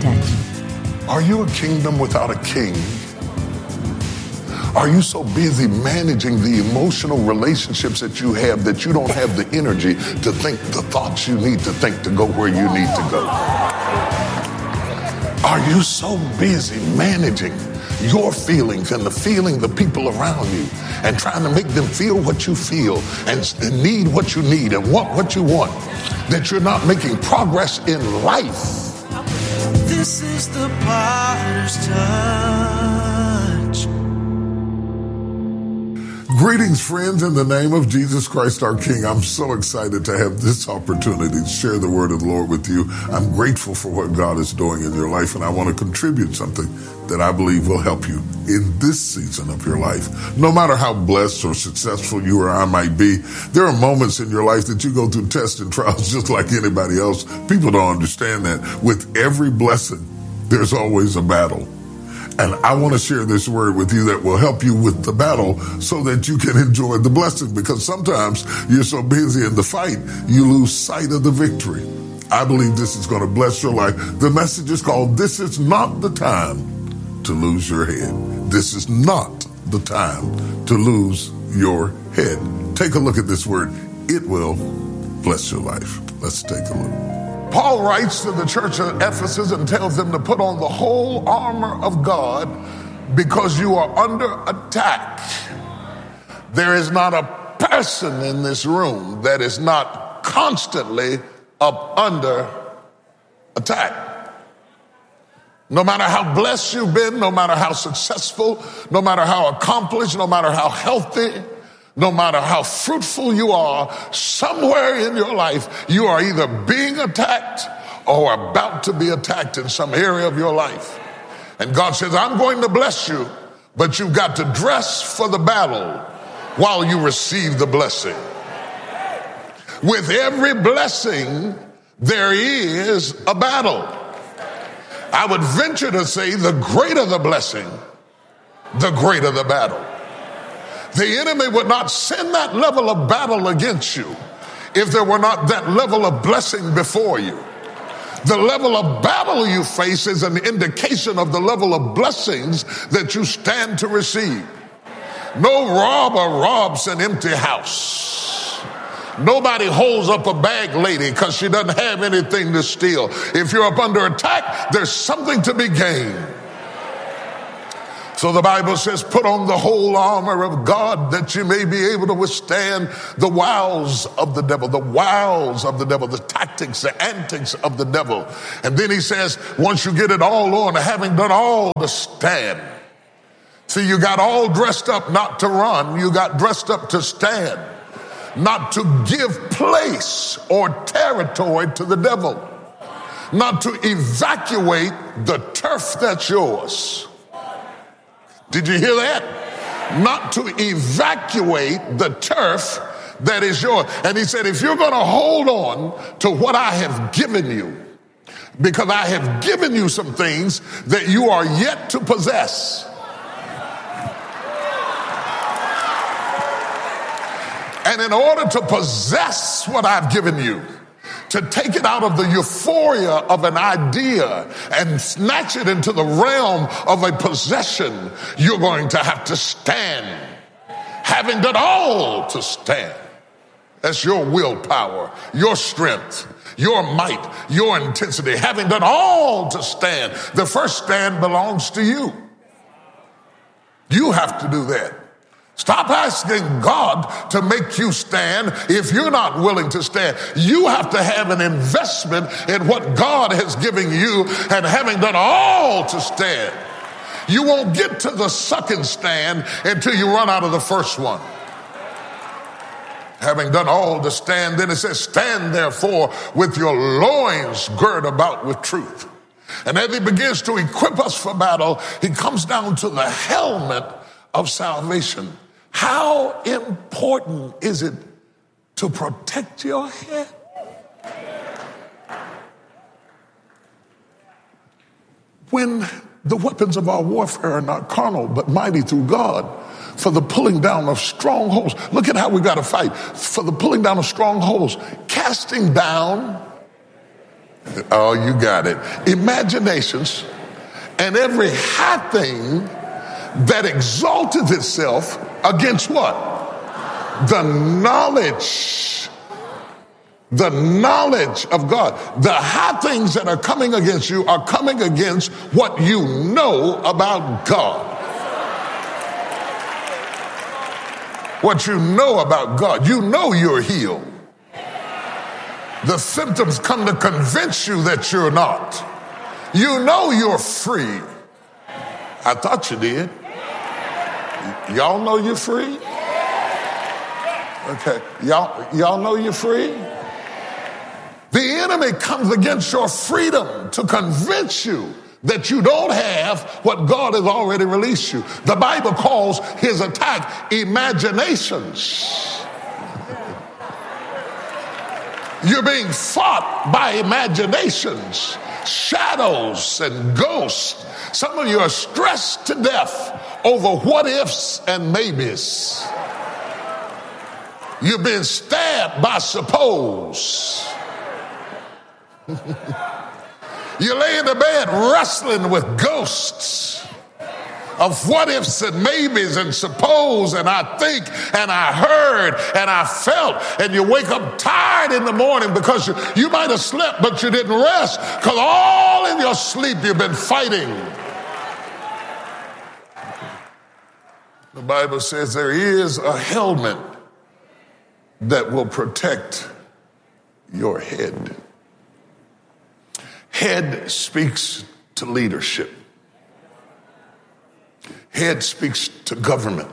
Church. Are you a kingdom without a king? Are you so busy managing the emotional relationships that you have that you don't have the energy to think the thoughts you need to think to go where you need to go? Are you so busy managing your feelings and the feeling of the people around you and trying to make them feel what you feel and need what you need and want what you want that you're not making progress in life? This is the Potter's Touch. Greetings, friends, in the name of Jesus Christ, our King. I'm so excited to have this opportunity to share the word of the Lord with you. I'm grateful for what God is doing in your life, and I want to contribute something that I believe will help you in this season of your life. No matter how blessed or successful you or I might be, there are moments in your life that you go through tests and trials just like anybody else. People don't understand that. With every blessing, there's always a battle. And I want to share this word with you that will help you with the battle so that you can enjoy the blessing, because sometimes you're so busy in the fight, you lose sight of the victory. I believe this is going to bless your life. The message is called, "This is not the time to lose your head." This is not the time to lose your head. Take a look at this word. It will bless your life. Let's take a look. Paul writes to the church of Ephesus and tells them to put on the whole armor of God because you are under attack. There is not a person in this room that is not constantly up under attack. No matter how blessed you've been, no matter how successful, no matter how accomplished, no matter how healthy, no matter how fruitful you are, somewhere in your life, you are either being attacked or about to be attacked in some area of your life. And God says, I'm going to bless you, but you've got to dress for the battle while you receive the blessing. With every blessing, there is a battle. I would venture to say the greater the blessing, the greater the battle. The enemy would not send that level of battle against you if there were not that level of blessing before you. The level of battle you face is an indication of the level of blessings that you stand to receive. No robber robs an empty house. Nobody holds up a bag lady because she doesn't have anything to steal. If you're up under attack, there's something to be gained. So the Bible says, put on the whole armor of God that you may be able to withstand the wiles of the devil, the tactics, the antics of the devil. And then he says, once you get it all on, having done all to stand. See, you got all dressed up not to run, you got dressed up to stand, not to give place or territory to the devil, not to evacuate the turf that's yours. Did you hear that? Not to evacuate the turf that is yours. And he said, if you're going to hold on to what I have given you, because I have given you some things that you are yet to possess. And in order to possess what I've given you, to take it out of the euphoria of an idea and snatch it into the realm of a possession, you're going to have to stand. Having done all to stand. That's your willpower, your strength, your might, your intensity. Having done all to stand. The first stand belongs to you. You have to do that. Stop asking God to make you stand if you're not willing to stand. You have to have an investment in what God has given you, and having done all to stand. You won't get to the second stand until you run out of the first one. Having done all to stand, then it says, stand therefore with your loins girt about with truth. And as he begins to equip us for battle, he comes down to the helmet of salvation. How important is it to protect your head? When the weapons of our warfare are not carnal, but mighty through God, for the pulling down of strongholds. Look at how we got to fight. For the pulling down of strongholds, casting down Oh, you got it. Imaginations and every high thing that exalteth itself against what? The knowledge of God. The high things that are coming against you are coming against what you know about God. What you know about God. You know you're healed. The symptoms come to convince you that you're not. You know you're free. I thought you did. Y'all know you're free? Okay. Y'all know you're free? The enemy comes against your freedom to convince you that you don't have what God has already released you. The Bible calls his attack imaginations. You're being fought by imaginations, shadows, and ghosts. Some of you are stressed to death over what ifs and maybes. You're being stabbed by suppose. You lay in the bed wrestling with ghosts of what ifs and maybes and suppose and I think and I heard and I felt, and you wake up tired in the morning because you might have slept but you didn't rest because all in your sleep you've been fighting. The Bible says there is a helmet that will protect your head. Head speaks to leadership. Head speaks to government.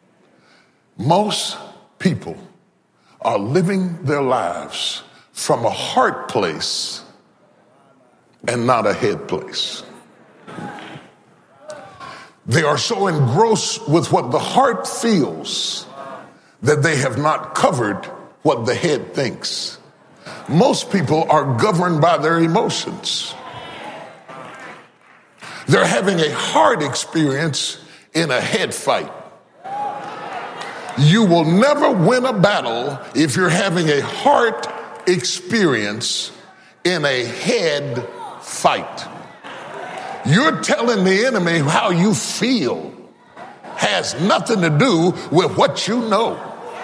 Most people are living their lives from a heart place and not a head place. They are so engrossed with what the heart feels that they have not covered what the head thinks. Most people are governed by their emotions. They're having a heart experience in a head fight. You will never win a battle if you're having a heart experience in a head fight. You're telling the enemy how you feel has nothing to do with what you know.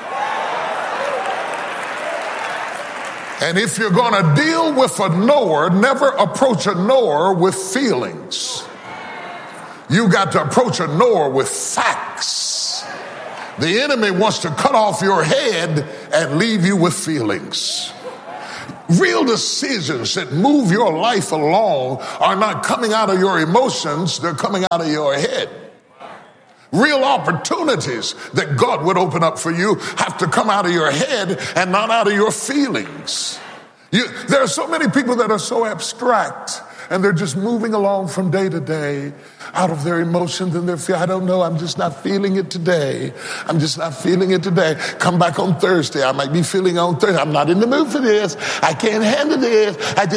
And if you're going to deal with a knower, never approach a knower with feelings. You got to approach a knower with facts. The enemy wants to cut off your head and leave you with feelings. Real decisions that move your life along are not coming out of your emotions, they're coming out of your head. Real opportunities that God would open up for you have to come out of your head and not out of your feelings. There are so many people that are so abstract and they're just moving along from day to day out of their emotions and their fear. I don't know, I'm just not feeling it today. I'm just not feeling it today. Come back on Thursday. I might be feeling on Thursday. I'm not in the mood for this. I can't handle this.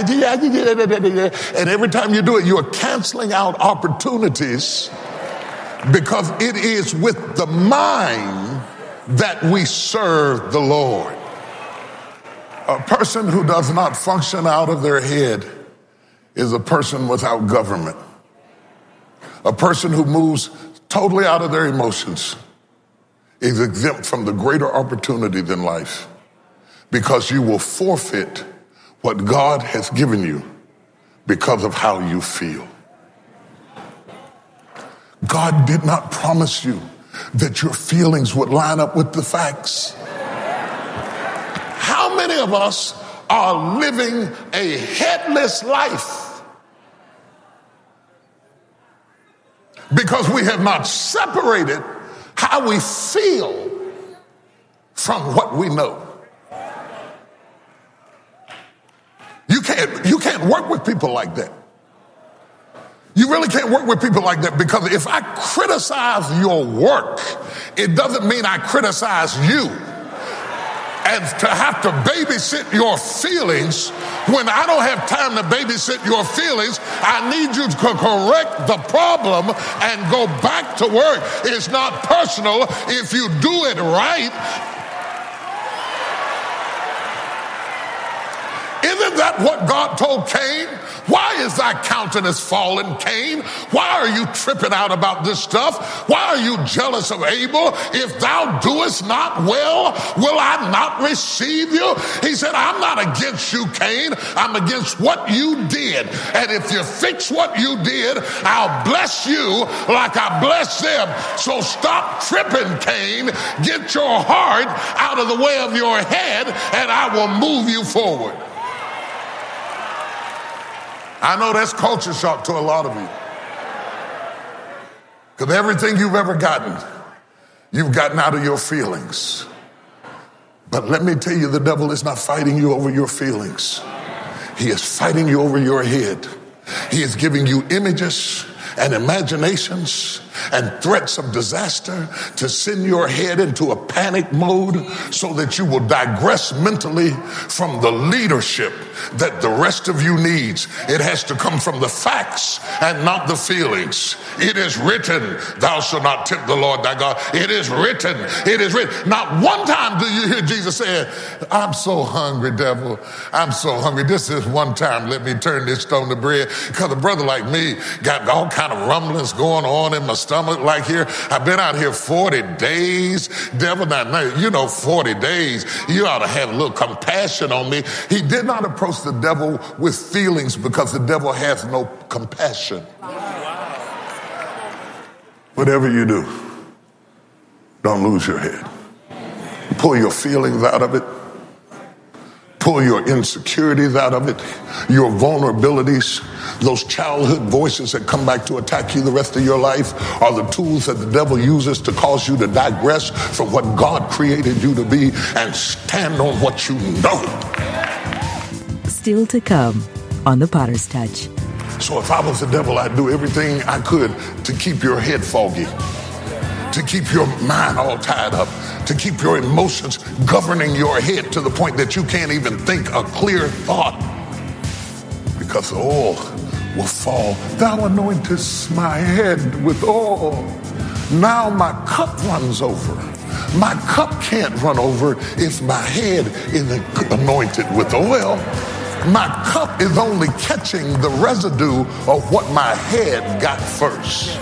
And every time you do it, you're canceling out opportunities because it is with the mind that we serve the Lord. A person who does not function out of their head is a person without government. A person who moves totally out of their emotions is exempt from the greater opportunity than life because you will forfeit what God has given you because of how you feel. God did not promise you that your feelings would line up with the facts. How many of us are living a headless life because we have not separated how we feel from what we know? You can't work with people like that. You really can't work with people like that because if I criticize your work, it doesn't mean I criticize you. And to have to babysit your feelings, when I don't have time to babysit your feelings, I need you to correct the problem and go back to work. It's not personal if you do it right. Isn't that what God told Cain? Why is thy countenance fallen, Cain? Why are you tripping out about this stuff? Why are you jealous of Abel? If thou doest not well, will I not receive you? He said, I'm not against you, Cain. I'm against what you did. And if you fix what you did, I'll bless you like I bless them. So stop tripping, Cain. Get your heart out of the way of your head, and I will move you forward. I know that's culture shock to a lot of you. Because everything you've ever gotten, you've gotten out of your feelings. But let me tell you, the devil is not fighting you over your feelings. He is fighting you over your head. He is giving you images and imaginations and threats of disaster to send your head into a panic mode so that you will digress mentally from the leadership that the rest of you needs. It has to come from the facts and not the feelings. It is written, thou shalt not tempt the Lord thy God. It is written. It is written. Not one time do you hear Jesus say, I'm so hungry, devil. I'm so hungry. This is one time. Let me turn this stone to bread. Because a brother like me got all kind of rumblings going on in my stomach like here. I've been out here 40 days. Devil, now, you know, 40 days. You ought to have a little compassion on me. He did not approach the devil with feelings because the devil has no compassion. Whatever you do, don't lose your head. Pull your feelings out of it. Pull your insecurities out of it, your vulnerabilities. Those childhood voices that come back to attack you the rest of your life are the tools that the devil uses to cause you to digress from what God created you to be and stand on what you know. Still to come on The Potter's Touch. So if I was the devil, I'd do everything I could to keep your head foggy, to keep your mind all tied up, to keep your emotions governing your head to the point that you can't even think a clear thought. Because the oil will fall. Thou anointest my head with oil. Now my cup runs over. My cup can't run over if my head isn't anointed with oil. My cup is only catching the residue of what my head got first.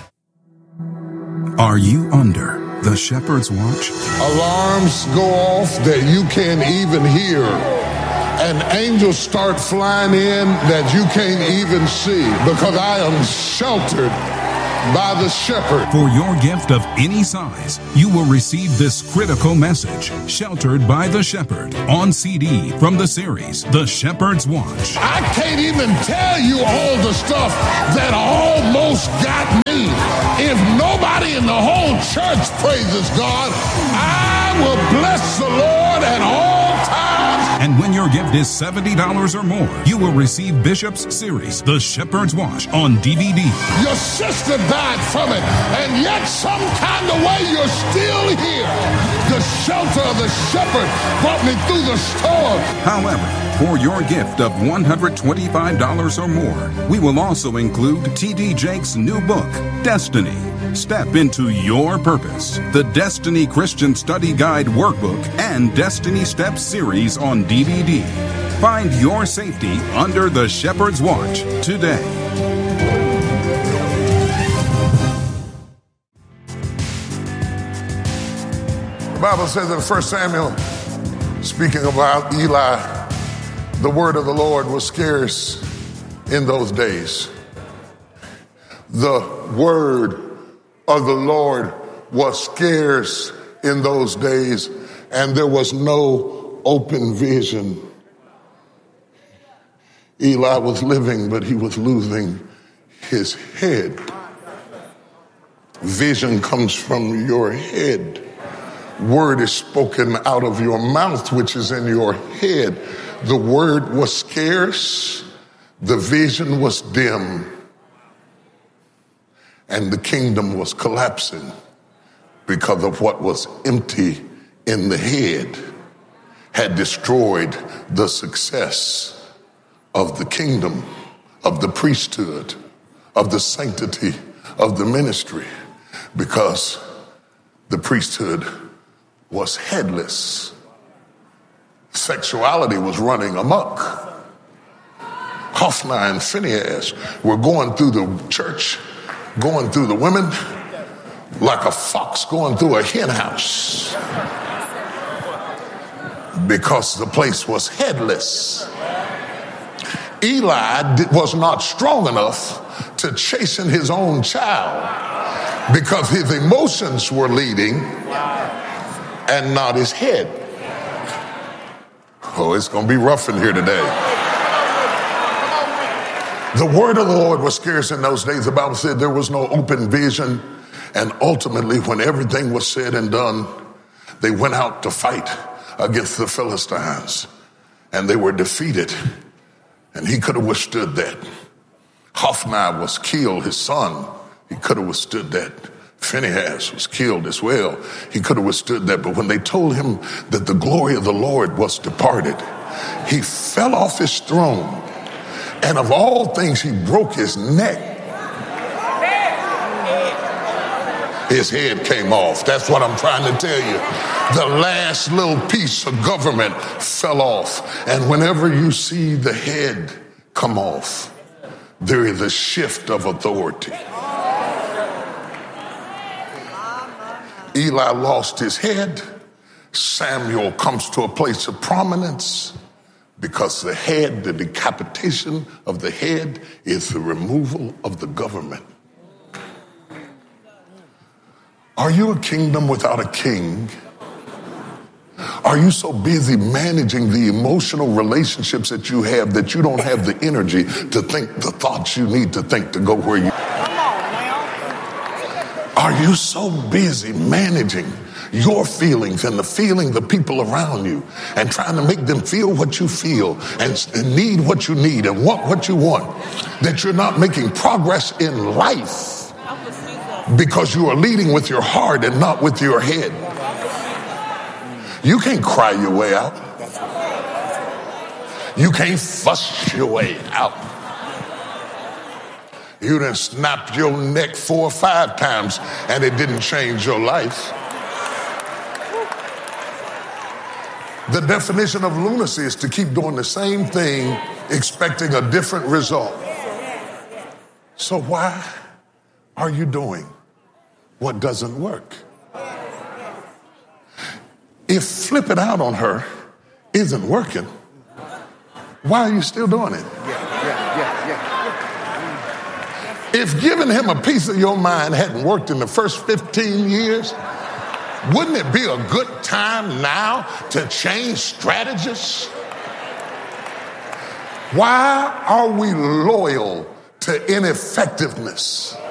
Are you under the shepherd's watch? Alarms go off that you can't even hear. And angels start flying in that you can't even see because I am sheltered by the shepherd. For your gift of any size, you will receive this critical message, Sheltered by the Shepherd, on CD from the series, The Shepherd's Watch. I can't even tell you all the stuff that almost got me. If nobody in the whole church praises God, I will bless the Lord at all times. And when your gift is $70 or more, you will receive Bishop's series, The Shepherd's Watch, on DVD. Your sister died from it, and yet some kind of way you're still here. The shelter of the shepherd brought me through the storm. However, for your gift of $125 or more, we will also include T.D. Jakes' new book, Destiny. Step into your purpose. The Destiny Christian Study Guide Workbook and Destiny Steps series on DVD. Find your safety under the Shepherd's Watch today. The Bible says in 1 Samuel, speaking about Eli, the word of the Lord was scarce in those days. The word of the Lord was scarce in those days, and there was no open vision. Eli was living, but he was losing his head. Vision comes from your head. Word is spoken out of your mouth, which is in your head. The word was scarce, the vision was dim, and the kingdom was collapsing because of what was empty in the head had destroyed the success of the kingdom, of the priesthood, of the sanctity of the ministry, because the priesthood was headless. Sexuality was running amok. Hophni and Phinehas were going through the church, going through the women like a fox going through a hen house, because the place was headless. Eli was not strong enough to chasten his own child because his emotions were leading and not his head. Oh, it's going to be rough in here today. The word of the Lord was scarce in those days. The Bible said there was no open vision. And ultimately, when everything was said and done, they went out to fight against the Philistines. And they were defeated. And he could have withstood that. Hophni was killed, his son. He could have withstood that. Phinehas was killed as well. He could have withstood that. But when they told him that the glory of the Lord was departed, he fell off his throne. And of all things, he broke his neck. His head came off. That's what I'm trying to tell you. The last little piece of government fell off. And whenever you see the head come off, there is a shift of authority. Eli lost his head. Samuel comes to a place of prominence because the head, the decapitation of the head, is the removal of the government. Are you a kingdom without a king? Are you so busy managing the emotional relationships that you have that you don't have the energy to think the thoughts you need to think to go where you... Are you so busy managing your feelings and the feeling the people around you and trying to make them feel what you feel and need what you need and want what you want, that you're not making progress in life? Because you are leading with your heart and not with your head. You can't cry your way out. You can't fuss your way out. You done snapped your neck 4 or 5 times and it didn't change your life. The definition of lunacy is to keep doing the same thing, expecting a different result. So why are you doing what doesn't work? If flipping out on her isn't working, why are you still doing it? If giving him a piece of your mind hadn't worked in the first 15 years, wouldn't it be a good time now to change strategies? Why are we loyal to ineffectiveness?